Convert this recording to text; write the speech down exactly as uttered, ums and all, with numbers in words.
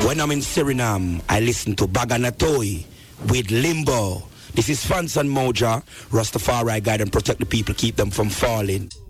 When I'm in Suriname, I listen to Baganatoy with Limbo. This is Fans and Moja. Rastafari guide and protect the people, keep them from falling.